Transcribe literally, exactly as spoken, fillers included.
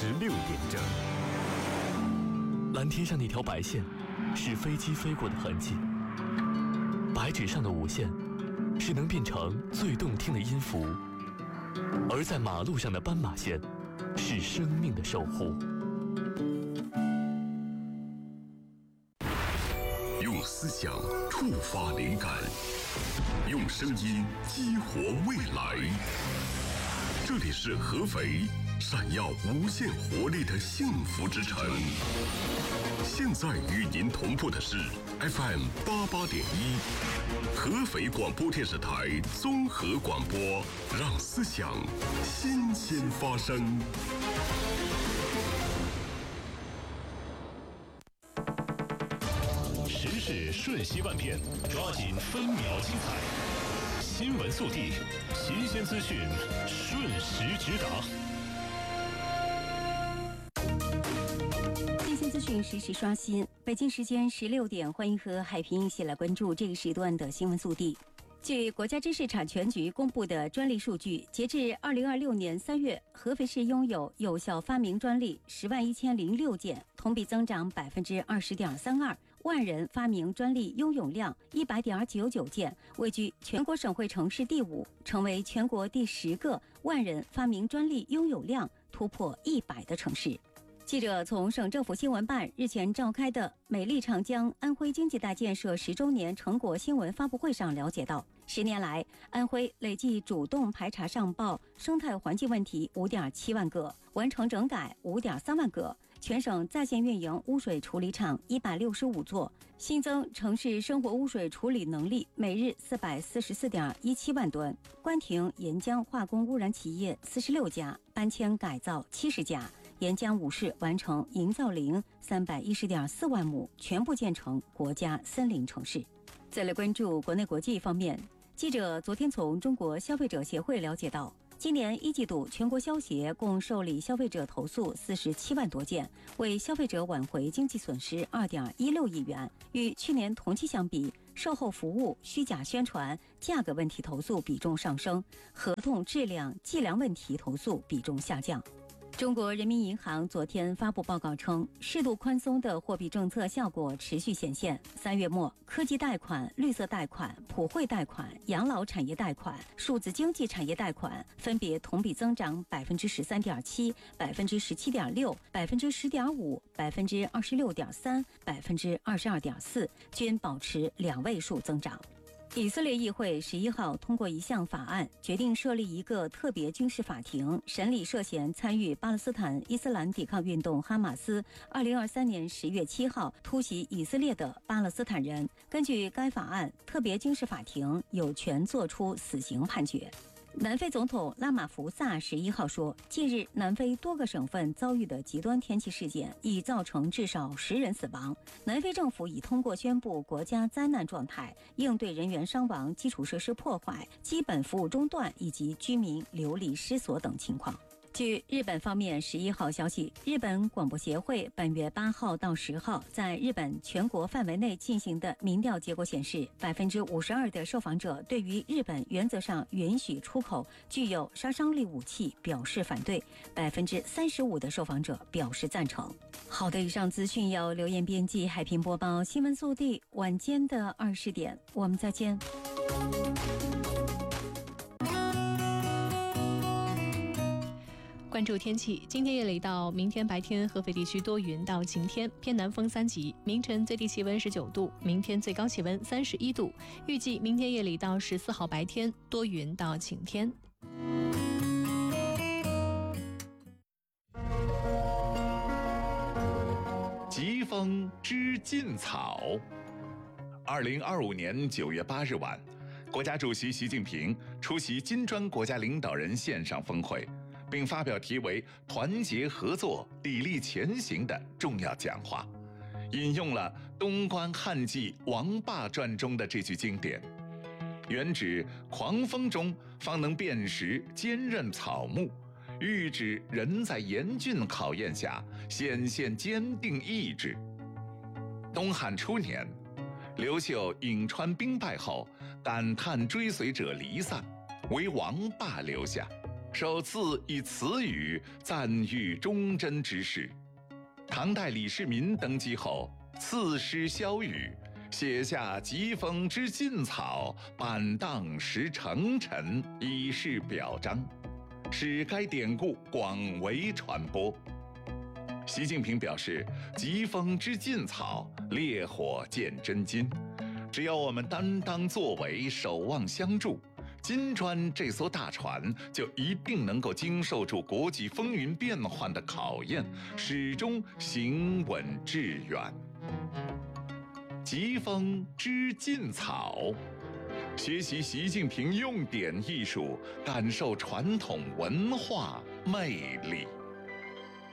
十六点整。 蓝天上那条白线，是飞机飞过的痕迹；白纸上的五线，是能变成最动听的音符；而在马路上的斑马线，是生命的守护。 用思想触发灵感，用声音激活未来。这里是合肥，闪耀无限活力的幸福之城。现在与您同步的是 F M 八八点一，合肥广播电视台综合广播，让思想新鲜发生。 时事瞬息万变，抓紧分秒精彩。新闻速递，新鲜资讯，瞬时直达。 新鲜资讯实时刷新。北京时间十六点，欢迎和海平一起来关注这个时段的新闻速递。据国家知识产权局公布的专利数据，截至二零二六年三月，合肥市拥有有效发明专利十万一千零六件，同比增长百分之二十点三二。万人发明专利拥有量一百点九九件，位居全国省会城市第五，成为全国第十个万人发明专利拥有量突破一百的城市。记者从省政府新闻办日前召开的美丽长江安徽经济带建设十周年成果新闻发布会上了解到，十年来，安徽累计主动排查上报生态环境问题五点七万个，完成整改五点三万个，全省在线运营污水处理厂一百六十五座，新增城市生活污水处理能力每日四百四十四点一七万吨，关停沿江化工污染企业四十六家，搬迁改造七十家。沿江五市完成营造林三百一十点四万亩，全部建成国家森林城市。再来关注国内国际方面，记者昨天从中国消费者协会了解到，今年一季度全国消协共受理消费者投诉四十七万多件，为消费者挽回经济损失二点一六亿元，与去年同期相比，售后服务、虚假宣传、价格问题投诉比重上升，合同质量、计量问题投诉比重下降。中国人民银行昨天发布报告称，适度宽松的货币政策效果持续显现。三月末，科技贷款、绿色贷款、普惠贷款、养老产业贷款、数字经济产业贷款分别同比增长百分之十三点七、百分之十七点六、百分之十点五、百分之二十六点三、百分之二十二点四，均保持两位数增长。以色列议会十一号通过一项法案，决定设立一个特别军事法庭，审理涉嫌参与巴勒斯坦伊斯兰抵抗运动哈马斯二零二三年十月七号突袭以色列的巴勒斯坦人。根据该法案，特别军事法庭有权作出死刑判决。南非总统拉马福萨十一号说，近日南非多个省份遭遇的极端天气事件已造成至少十人死亡。南非政府已通过宣布国家灾难状态，应对人员伤亡、基础设施破坏、基本服务中断以及居民流离失所等情况。据日本方面十一号消息，日本广播协会本月八号到十号在日本全国范围内进行的民调结果显示，百分之五十二的受访者对于日本原则上允许出口具有杀伤力武器表示反对，百分之三十五的受访者表示赞成。好的，以上资讯由刘艳编辑，海平播报。新闻速递，晚间的二十点，我们再见。 关注天气，今天夜里到明天白天，合肥地区多云到晴天，偏南风三级，明晨最低气温十九度，明天最高气温三十一度。预计明天夜里到十四号白天多云到晴天。 疾风知劲草。二零二五年九月八日晚，国家主席习近平出席金砖国家领导人线上峰会，并发表题为“团结合作，砥砺前行”的重要讲话，引用了东关汉记《王霸传》中的这句经典：“原指狂风中方能辨识坚韧草木，喻指人在严峻考验下显现坚定意志。”东汉初年，刘秀颍川兵败后，感叹追随者离散，唯王霸留下。 首次以词语赞誉忠贞之士。唐代李世民登基后，赐诗萧雨，写下疾风知劲草，板荡识成臣，以示表彰，使该典故广为传播。习近平表示，疾风知劲草，烈火见真金。只要我们担当作为，守望相助，金砖这艘大船就一定能够经受住国际风云变幻的考验，始终行稳致远。疾风知劲草，学习习近平用典艺术，感受传统文化魅力。